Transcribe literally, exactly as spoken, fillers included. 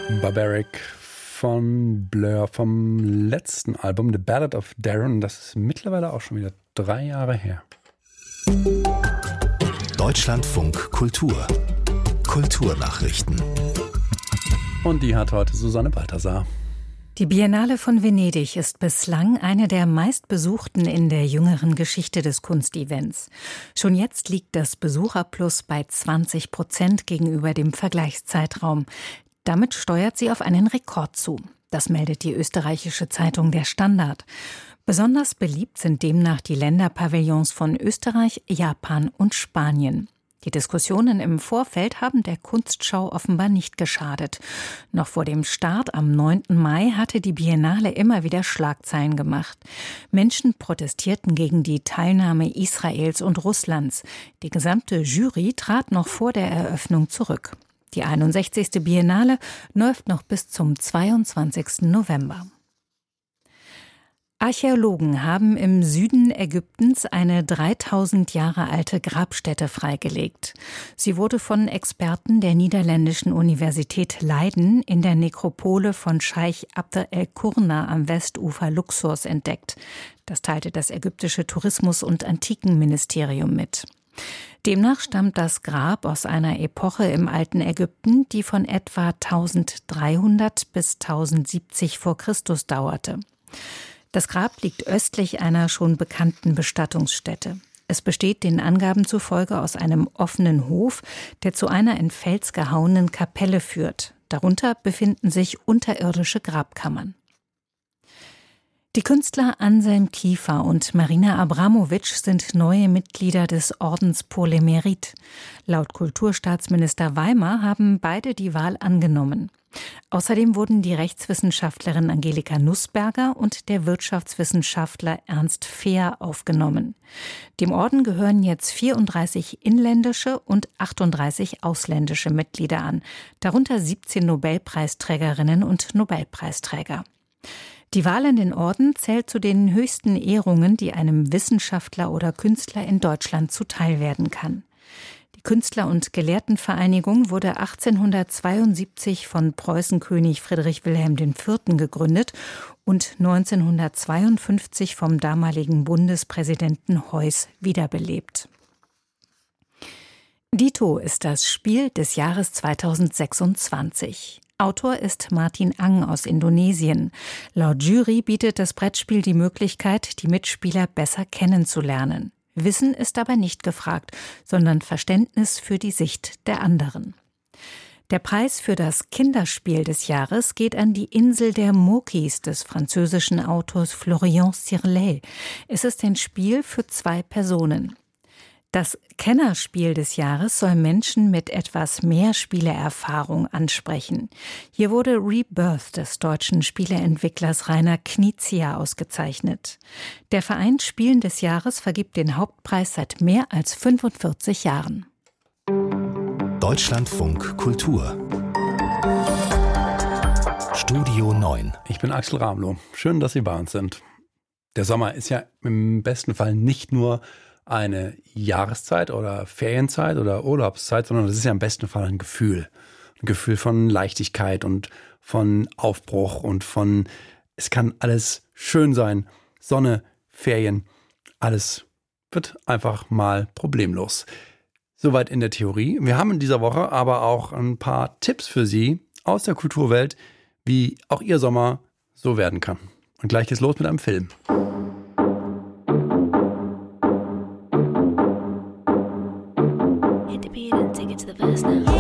Barbaric von Blur vom letzten Album The Ballad of Darren. Das ist mittlerweile auch schon wieder drei Jahre her. Deutschlandfunk Kultur. Kulturnachrichten. Und die hat heute Susanne Balthasar. Die Biennale von Venedig ist bislang eine der meistbesuchten in der jüngeren Geschichte des Kunstevents. Schon jetzt liegt das Besucherplus bei zwanzig Prozent gegenüber dem Vergleichszeitraum. Damit steuert sie auf einen Rekord zu. Das meldet die österreichische Zeitung Der Standard. Besonders beliebt sind demnach die Länderpavillons von Österreich, Japan und Spanien. Die Diskussionen im Vorfeld haben der Kunstschau offenbar nicht geschadet. Noch vor dem Start am neunten Mai hatte die Biennale immer wieder Schlagzeilen gemacht. Menschen protestierten gegen die Teilnahme Israels und Russlands. Die gesamte Jury trat noch vor der Eröffnung zurück. Die einundsechzigste Biennale läuft noch bis zum zweiundzwanzigsten November. Archäologen haben im Süden Ägyptens eine dreitausend Jahre alte Grabstätte freigelegt. Sie wurde von Experten der niederländischen Universität Leiden in der Nekropole von Scheich Abd el-Qurna am Westufer Luxors entdeckt. Das teilte das ägyptische Tourismus- und Antikenministerium mit. Demnach stammt das Grab aus einer Epoche im alten Ägypten, die von etwa tausenddreihundert bis tausendsiebzig vor Christus dauerte. Das Grab liegt östlich einer schon bekannten Bestattungsstätte. Es besteht den Angaben zufolge aus einem offenen Hof, der zu einer in Fels gehauenen Kapelle führt. Darunter befinden sich unterirdische Grabkammern. Die Künstler Anselm Kiefer und Marina Abramovic sind neue Mitglieder des Ordens pour le Mérite. Laut Kulturstaatsminister Weimar haben beide die Wahl angenommen. Außerdem wurden die Rechtswissenschaftlerin Angelika Nussberger und der Wirtschaftswissenschaftler Ernst Fehr aufgenommen. Dem Orden gehören jetzt vierunddreißig inländische und achtunddreißig ausländische Mitglieder an, darunter siebzehn Nobelpreisträgerinnen und Nobelpreisträger. Die Wahl in den Orden zählt zu den höchsten Ehrungen, die einem Wissenschaftler oder Künstler in Deutschland zuteil werden kann. Die Künstler- und Gelehrtenvereinigung wurde achtzehnhundertzweiundsiebzig von Preußenkönig Friedrich Wilhelm der Vierte gegründet und neunzehnhundertzweiundfünfzig vom damaligen Bundespräsidenten Heuss wiederbelebt. Dito ist das Spiel des Jahres zweitausendsechsundzwanzig. Autor ist Martin Ang aus Indonesien. Laut Jury bietet das Brettspiel die Möglichkeit, die Mitspieler besser kennenzulernen. Wissen ist aber nicht gefragt, sondern Verständnis für die Sicht der anderen. Der Preis für das Kinderspiel des Jahres geht an die Insel der Mokis des französischen Autors Florian Sirlet. Es ist ein Spiel für zwei Personen. Das Kennerspiel des Jahres soll Menschen mit etwas mehr Spieleerfahrung ansprechen. Hier wurde Rebirth des deutschen Spieleentwicklers Rainer Knizia ausgezeichnet. Der Verein Spielen des Jahres vergibt den Hauptpreis seit mehr als fünfundvierzig Jahren. Deutschlandfunk Kultur. Studio neun. Ich bin Axel Ramlow. Schön, dass Sie bei uns sind. Der Sommer ist ja im besten Fall nicht nur eine Jahreszeit oder Ferienzeit oder Urlaubszeit, sondern das ist ja im besten Fall ein Gefühl. Ein Gefühl von Leichtigkeit und von Aufbruch und von, es kann alles schön sein. Sonne, Ferien, alles wird einfach mal problemlos. Soweit in der Theorie. Wir haben in dieser Woche aber auch ein paar Tipps für Sie aus der Kulturwelt, wie auch Ihr Sommer so werden kann. Und gleich geht's los mit einem Film. Hit the beat and take it to the verse now.